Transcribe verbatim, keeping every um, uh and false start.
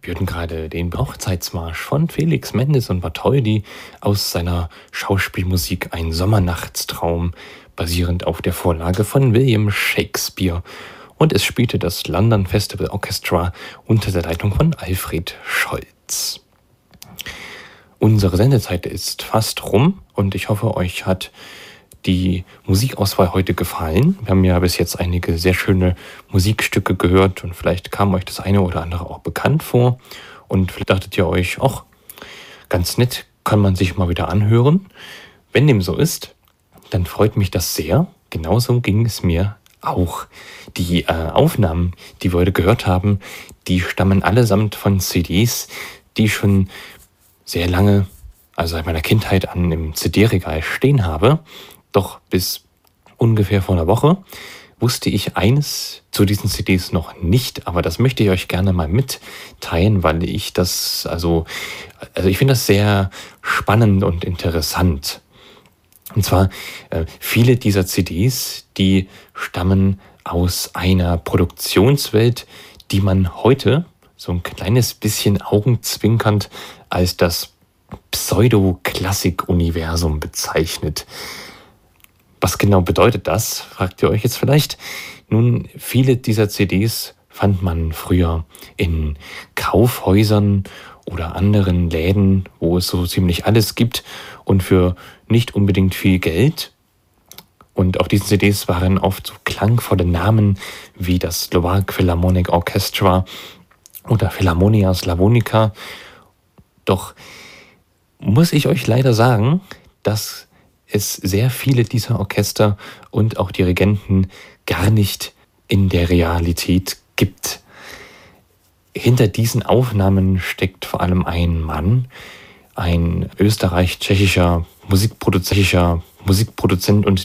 Wir hörten gerade den Hochzeitsmarsch von Felix Mendes und Bartholdy aus seiner Schauspielmusik Ein Sommernachtstraum, basierend auf der Vorlage von William Shakespeare. Und es spielte das London Festival Orchestra unter der Leitung von Alfred Scholz. Unsere Sendezeit ist fast rum und ich hoffe, euch hat die Musikauswahl heute gefallen. Wir haben ja bis jetzt einige sehr schöne Musikstücke gehört und vielleicht kam euch das eine oder andere auch bekannt vor. Und vielleicht dachtet ihr euch, ach, ganz nett, kann man sich mal wieder anhören. Wenn dem so ist, dann freut mich das sehr. Genauso ging es mir auch. Die äh, Aufnahmen, die wir heute gehört haben, die stammen allesamt von C Ds, die ich schon sehr lange, also seit meiner Kindheit an, im C D-Regal stehen habe. Doch bis ungefähr vor einer Woche wusste ich eines zu diesen C Ds noch nicht, aber das möchte ich euch gerne mal mitteilen, weil ich das, also, also ich finde das sehr spannend und interessant. Und zwar, äh, viele dieser C Ds, die stammen aus einer Produktionswelt, die man heute so ein kleines bisschen augenzwinkernd als das Pseudo-Klassik-Universum bezeichnet. Was genau bedeutet das, fragt ihr euch jetzt vielleicht? Nun, viele dieser C Ds fand man früher in Kaufhäusern oder anderen Läden, wo es so ziemlich alles gibt und für nicht unbedingt viel Geld. Und auf diesen C Ds waren oft so klangvolle Namen wie das Slovak Philharmonic Orchestra oder Philharmonia Slavonica. Doch muss ich euch leider sagen, dass es sehr viele dieser Orchester und auch Dirigenten gar nicht in der Realität gibt. Hinter diesen Aufnahmen steckt vor allem ein Mann, ein österreich-tschechischer Musikproduzent, Musikproduzent und